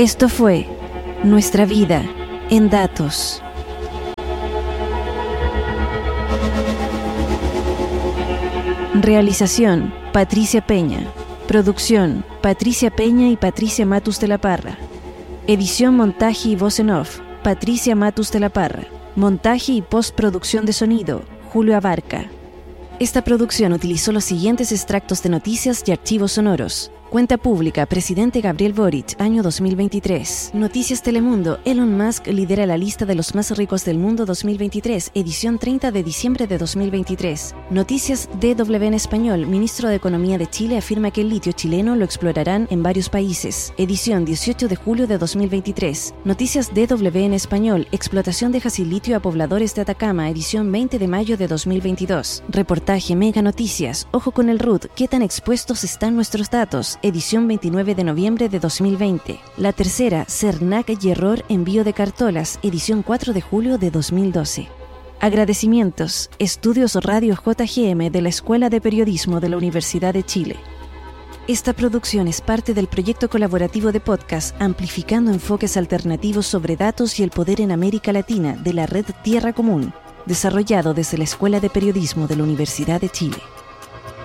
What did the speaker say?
Esto fue Nuestra Vida en Datos. Realización: Patricia Peña. Producción: Patricia Peña y Patricia Matus de la Parra. Edición, montaje y voz en off: Patricia Matus de la Parra. Montaje y postproducción de sonido: Julio Abarca. Esta producción utilizó los siguientes extractos de noticias y archivos sonoros. Cuenta pública: Presidente Gabriel Boric, año 2023. Noticias Telemundo: Elon Musk lidera la lista de los más ricos del mundo 2023, edición 30 de diciembre de 2023. Noticias DW en español: Ministro de Economía de Chile afirma que el litio chileno lo explorarán en varios países, edición 18 de julio de 2023. Noticias DW en español: Explotación deja sin litio a pobladores de Atacama, edición 20 de mayo de 2022. Reportaje Mega Noticias: Ojo con el RUT, ¿qué tan expuestos están nuestros datos? Edición 29 de noviembre de 2020. La Tercera: CERNAC y error envío de cartolas, edición 4 de julio de 2012. Agradecimientos: Estudios Radio JGM de la Escuela de Periodismo de la Universidad de Chile. Esta producción es parte del proyecto colaborativo de podcast Amplificando enfoques alternativos sobre datos y el poder en América Latina de la red Tierra Común, desarrollado desde la Escuela de Periodismo de la Universidad de Chile.